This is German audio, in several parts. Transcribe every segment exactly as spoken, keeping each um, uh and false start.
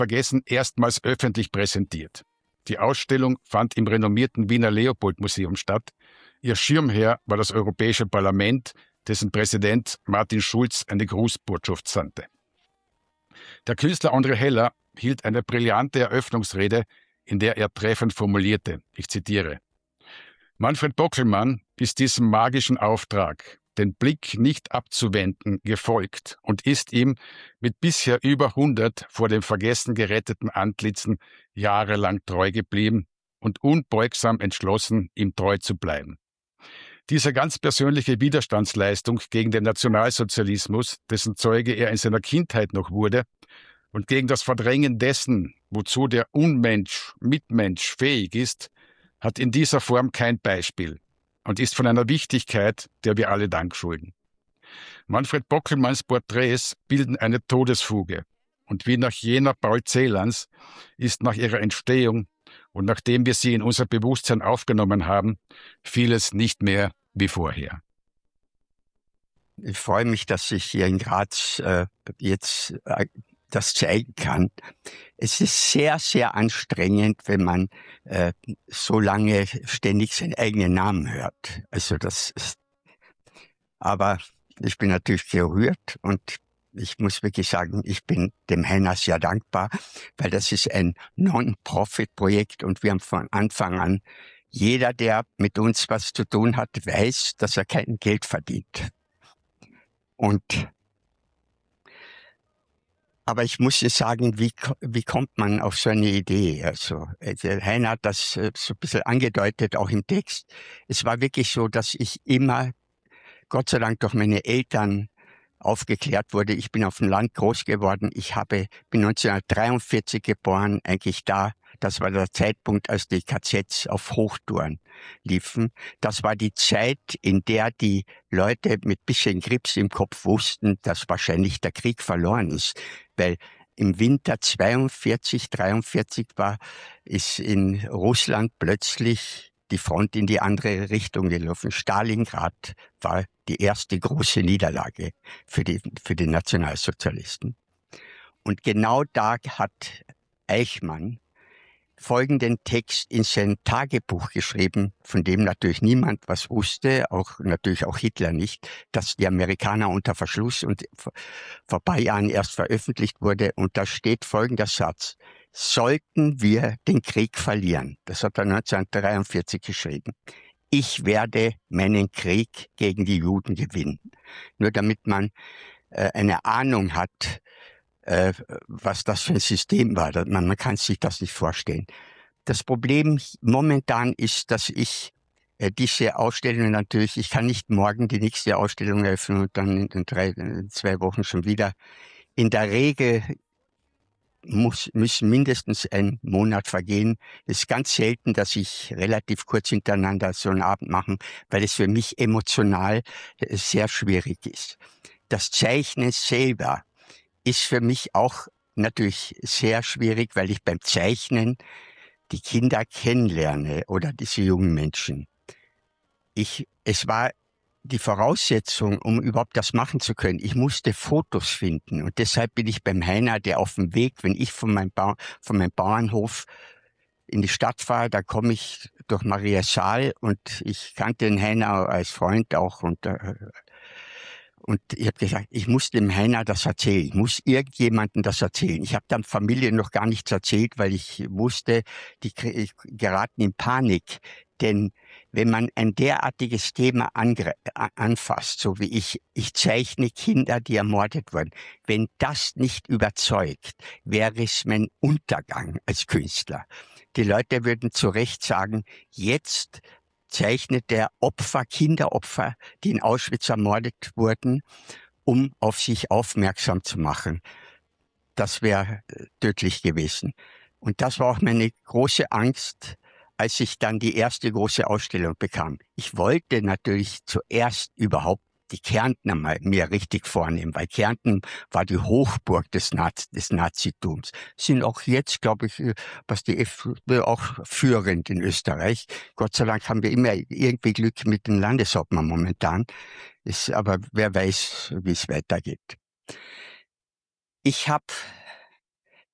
vergessen, erstmals öffentlich präsentiert. Die Ausstellung fand im renommierten Wiener Leopold-Museum statt. Ihr Schirmherr war das Europäische Parlament, dessen Präsident Martin Schulz eine Grußbotschaft sandte. Der Künstler André Heller hielt eine brillante Eröffnungsrede, in der er treffend formulierte, ich zitiere: Manfred Bockelmann ist diesem magischen Auftrag, den Blick nicht abzuwenden, gefolgt und ist ihm mit bisher über hundert vor dem Vergessen geretteten Antlitzen jahrelang treu geblieben und unbeugsam entschlossen, ihm treu zu bleiben. Diese ganz persönliche Widerstandsleistung gegen den Nationalsozialismus, dessen Zeuge er in seiner Kindheit noch wurde, und gegen das Verdrängen dessen, wozu der Unmensch, Mitmensch fähig ist, hat in dieser Form kein Beispiel und ist von einer Wichtigkeit, der wir alle Dank schulden. Manfred Bockelmanns Porträts bilden eine Todesfuge und wie nach jener Paul Celans ist nach ihrer Entstehung und nachdem wir sie in unser Bewusstsein aufgenommen haben, vieles nicht mehr wie vorher. Ich freue mich, dass ich hier in Graz äh, jetzt äh, das zeigen kann. Es ist sehr, sehr anstrengend, wenn man äh, so lange ständig seinen eigenen Namen hört. Also das ist, aber ich bin natürlich gerührt und ich muss wirklich sagen, ich bin dem Heiner sehr dankbar, weil das ist ein Non-Profit-Projekt und wir haben von Anfang an, jeder, der mit uns was zu tun hat, weiß, dass er kein Geld verdient. Und aber ich muss jetzt sagen, wie, wie kommt man auf so eine Idee? Also, der Heiner hat das so ein bisschen angedeutet, auch im Text. Es war wirklich so, dass ich immer, Gott sei Dank durch meine Eltern aufgeklärt wurde. Ich bin auf dem Land groß geworden. Ich habe, bin neunzehnhundertdreiundvierzig geboren, eigentlich da. Das war der Zeitpunkt, als die K Zs auf Hochtouren liefen. Das war die Zeit, in der die Leute mit bisschen Grips im Kopf wussten, dass wahrscheinlich der Krieg verloren ist. Weil im Winter zweiundvierzig, dreiundvierzig war, ist in Russland plötzlich die Front in die andere Richtung gelaufen. Stalingrad war die erste große Niederlage für die, für die Nationalsozialisten. Und genau da hat Eichmann folgenden Text in sein Tagebuch geschrieben, von dem natürlich niemand was wusste, auch natürlich auch Hitler nicht, dass die Amerikaner unter Verschluss und vor ein paar Jahren erst veröffentlicht wurde. Und da steht folgender Satz: Sollten wir den Krieg verlieren, das hat er neunzehnhundertdreiundvierzig geschrieben, ich werde meinen Krieg gegen die Juden gewinnen. Nur damit man äh, eine Ahnung hat, äh, was das für ein System war. Man, man kann sich das nicht vorstellen. Das Problem momentan ist, dass ich äh, diese Ausstellung natürlich, ich kann nicht morgen die nächste Ausstellung eröffnen und dann in, drei, in zwei Wochen schon wieder. In der Regel muss, müssen mindestens ein Monat vergehen. Es ist ganz selten, dass ich relativ kurz hintereinander so einen Abend mache, weil es für mich emotional äh, sehr schwierig ist. Das Zeichnen selber ist für mich auch natürlich sehr schwierig, weil ich beim Zeichnen die Kinder kennenlerne oder diese jungen Menschen. Ich, es war die Voraussetzung, um überhaupt das machen zu können. Ich musste Fotos finden und deshalb bin ich beim Heiner, der auf dem Weg, wenn ich von meinem, ba von meinem Bauernhof in die Stadt fahre, da komme ich durch Maria Saal und ich kannte den Heiner als Freund auch und äh, Und ich habe gesagt, ich muss dem Heiner das erzählen. Ich muss irgendjemandem das erzählen. Ich habe der Familie noch gar nichts erzählt, weil ich wusste, die geraten in Panik. Denn wenn man ein derartiges Thema anfasst, so wie ich, ich zeichne Kinder, die ermordet wurden, wenn das nicht überzeugt, wäre es mein Untergang als Künstler. Die Leute würden zu Recht sagen, jetzt zeichnet der Opfer, Kinderopfer, die in Auschwitz ermordet wurden, um auf sich aufmerksam zu machen. Das wäre tödlich gewesen. Und das war auch meine große Angst, als ich dann die erste große Ausstellung bekam. Ich wollte natürlich zuerst überhaupt die Kärntner mal mir richtig vornehmen, weil Kärnten war die Hochburg des, Naz des Nazitums. Sind auch jetzt, glaube ich, was die FPÖ auch führend in Österreich. Gott sei Dank haben wir immer irgendwie Glück mit dem Landeshauptmann momentan. Ist, aber wer weiß, wie es weitergeht. Ich habe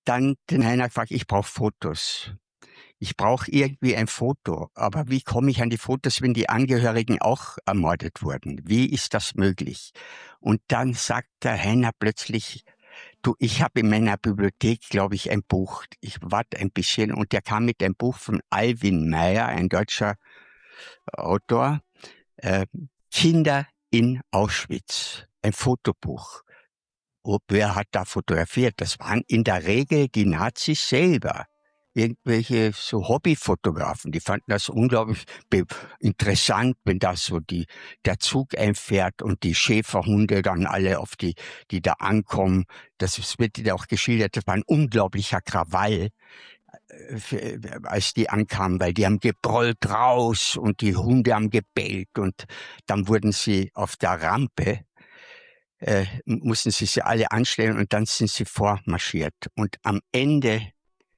dann den Heiner gefragt, ich brauche Fotos. Ich brauche irgendwie ein Foto. Aber wie komme ich an die Fotos, wenn die Angehörigen auch ermordet wurden? Wie ist das möglich? Und dann sagt der Heiner plötzlich, du, ich habe in meiner Bibliothek, glaube ich, ein Buch. Ich warte ein bisschen und der kam mit einem Buch von Alvin Maier, ein deutscher Autor, äh, Kinder in Auschwitz, ein Fotobuch. Und wer hat da fotografiert? Das waren in der Regel die Nazis selber. Irgendwelche so Hobbyfotografen, die fanden das unglaublich interessant, wenn da so die, der Zug einfährt und die Schäferhunde dann alle auf die, die da ankommen. Das wird ja auch geschildert, das war ein unglaublicher Krawall, äh, als die ankamen, weil die haben gebrüllt raus und die Hunde haben gebellt und dann wurden sie auf der Rampe, äh, mussten sie sie alle anstellen und dann sind sie vormarschiert. Und am Ende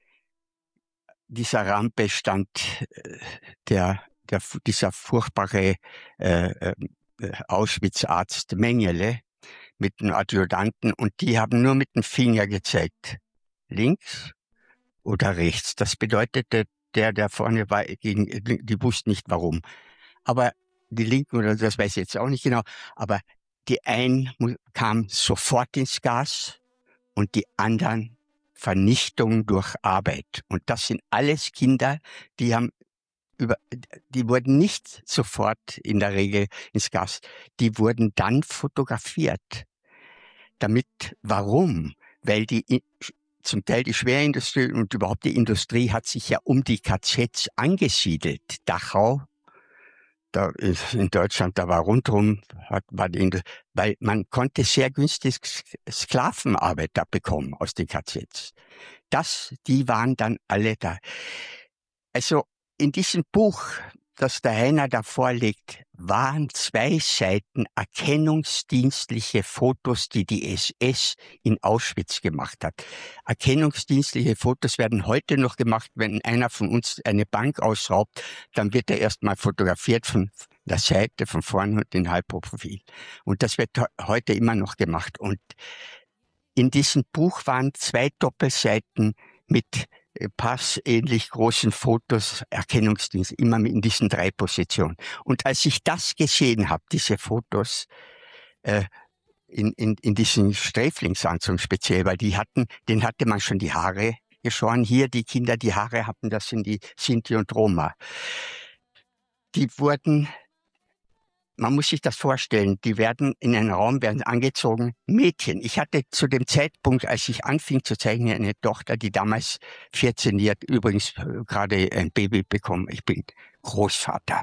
dieser Rampe stand äh, der, der, dieser furchtbare äh, äh, Auschwitz-Arzt Mengele mit einem Adjutanten und die haben nur mit dem Finger gezeigt. Links oder rechts. Das bedeutete, der, der vorne war, gegen, die wussten nicht warum. Aber die Linken, oder das weiß ich jetzt auch nicht genau, aber die einen kamen sofort ins Gas und die anderen Vernichtung durch Arbeit. Und das sind alles Kinder, die haben über, die wurden nicht sofort in der Regel ins Gas, die wurden dann fotografiert. Damit, warum? Weil die, zum Teil die Schwerindustrie und überhaupt die Industrie hat sich ja um die K Zs angesiedelt. Dachau, da in Deutschland, da war rundherum, hat, war die, weil man konnte sehr günstig Sklavenarbeit da bekommen aus den K Zs. Das, die waren dann alle da. Also in diesem Buch, das der Heiner da vorlegt, waren zwei Seiten erkennungsdienstliche Fotos, die die S S in Auschwitz gemacht hat. Erkennungsdienstliche Fotos werden heute noch gemacht, wenn einer von uns eine Bank ausraubt, dann wird er erstmal fotografiert von der Seite, von vorne und in Halbprofil. Und das wird heute immer noch gemacht. Und in diesem Buch waren zwei Doppelseiten mit passähnlich großen Fotos, Erkennungsdienst, immer in diesen drei Positionen. Und als ich das gesehen habe, diese Fotos, äh, in, in, in diesen Sträflingsanzug speziell, weil die hatten, den hatte man schon die Haare geschoren. Hier, die Kinder, die Haare hatten, das sind die Sinti und Roma. Die wurden, man muss sich das vorstellen, die werden in einen Raum, werden angezogen, Mädchen. Ich hatte zu dem Zeitpunkt, als ich anfing zu zeichnen, eine Tochter, die damals vierzehn Jahre, übrigens gerade ein Baby bekommen. Ich bin Großvater.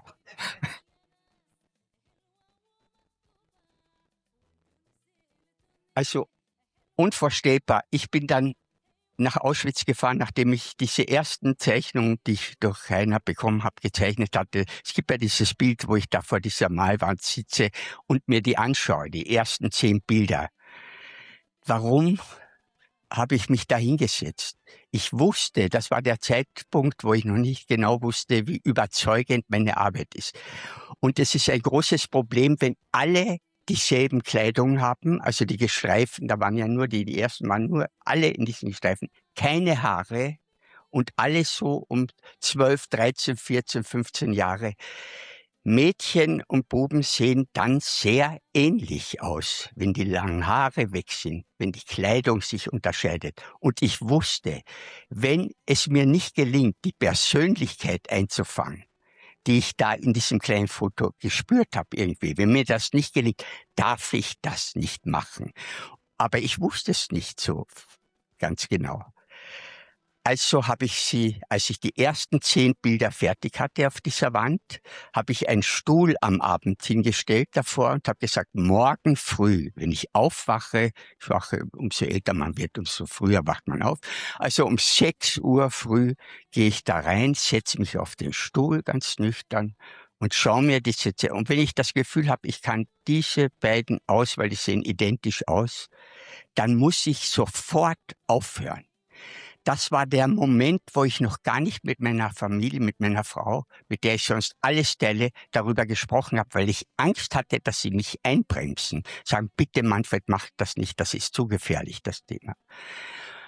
Also unvorstellbar. Ich bin dann nach Auschwitz gefahren, nachdem ich diese ersten Zeichnungen, die ich durch Heiner bekommen habe, gezeichnet hatte. Es gibt ja dieses Bild, wo ich da vor dieser Malwand sitze und mir die anschaue, die ersten zehn Bilder. Warum habe ich mich da hingesetzt? Ich wusste, das war der Zeitpunkt, wo ich noch nicht genau wusste, wie überzeugend meine Arbeit ist. Und es ist ein großes Problem, wenn alle dieselben Kleidung haben, also die Gestreifen, da waren ja nur die, die ersten waren nur alle in diesen Streifen, keine Haare und alle so um zwölf, dreizehn, vierzehn, fünfzehn Jahre. Mädchen und Buben sehen dann sehr ähnlich aus, wenn die langen Haare weg sind, wenn die Kleidung sich unterscheidet. Und ich wusste, wenn es mir nicht gelingt, die Persönlichkeit einzufangen, die ich da in diesem kleinen Foto gespürt habe irgendwie. Wenn mir das nicht gelingt, darf ich das nicht machen. Aber ich wusste es nicht so ganz genau. Also habe ich sie, als ich die ersten zehn Bilder fertig hatte auf dieser Wand, habe ich einen Stuhl am Abend hingestellt davor und habe gesagt, morgen früh, wenn ich aufwache, ich wache, umso älter man wird, umso früher wacht man auf, also um sechs Uhr früh gehe ich da rein, setze mich auf den Stuhl ganz nüchtern und schaue mir diese, und wenn ich das Gefühl habe, ich kann diese beiden aus, weil die sehen identisch aus, dann muss ich sofort aufhören. Das war der Moment, wo ich noch gar nicht mit meiner Familie, mit meiner Frau, mit der ich sonst alles teile, darüber gesprochen habe, weil ich Angst hatte, dass sie mich einbremsen. Sagen, bitte Manfred, mach das nicht, das ist zu gefährlich, das Thema.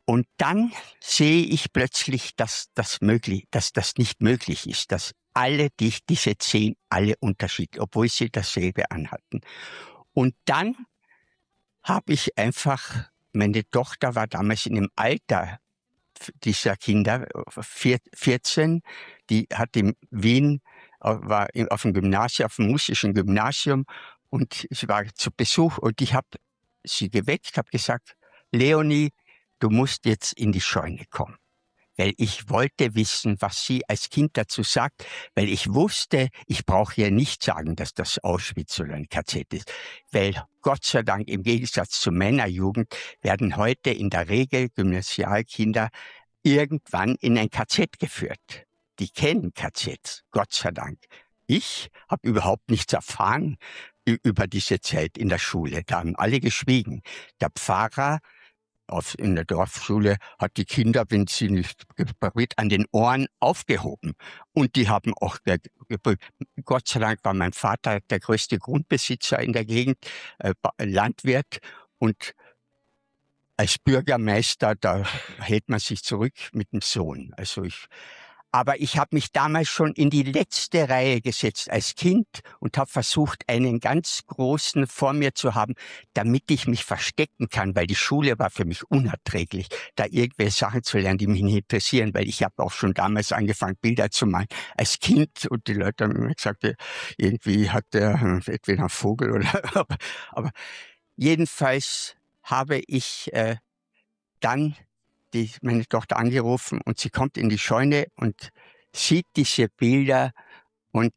Und dann sehe ich plötzlich, dass das möglich, dass das nicht möglich ist, dass alle, die, diese zehn, alle unterschiedlich, obwohl sie dasselbe anhatten. Und dann habe ich einfach, meine Tochter war damals in dem Alter dieser Kinder, vierzehn, die hat in Wien, war auf dem Gymnasium, auf dem musischen Gymnasium, und sie war zu Besuch, und ich habe sie geweckt, habe gesagt, Leonie, du musst jetzt in die Scheune kommen. Weil ich wollte wissen, was sie als Kind dazu sagt, weil ich wusste, ich brauche ihr nicht sagen, dass das Auschwitz oder ein K Z ist. Weil Gott sei Dank, im Gegensatz zu meiner Jugend, werden heute in der Regel Gymnasialkinder irgendwann in ein K Z geführt. Die kennen K Zs, Gott sei Dank. Ich habe überhaupt nichts erfahren über diese Zeit in der Schule. Da haben alle geschwiegen. Der Pfarrer auf, in der Dorfschule hat die Kinder, wenn sie nicht gebrüllt, an den Ohren aufgehoben. Und die haben auch gebrüllt. Gott sei Dank war mein Vater der größte Grundbesitzer in der Gegend, äh, Landwirt. Und als Bürgermeister, da hält man sich zurück mit dem Sohn. Also ich, aber ich habe mich damals schon in die letzte Reihe gesetzt als Kind und habe versucht, einen ganz großen vor mir zu haben, damit ich mich verstecken kann, weil die Schule war für mich unerträglich, da irgendwelche Sachen zu lernen, die mich nicht interessieren, weil ich habe auch schon damals angefangen, Bilder zu malen als Kind, und die Leute haben mir gesagt, irgendwie hat der entweder einen Vogel oder, aber, aber jedenfalls habe ich äh, dann die, meine Tochter angerufen, und sie kommt in die Scheune und sieht diese Bilder und,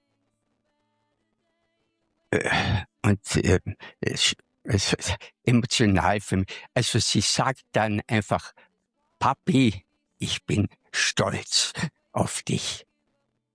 äh, und äh, es, es ist emotional für mich. Also sie sagt dann einfach, Papi, ich bin stolz auf dich.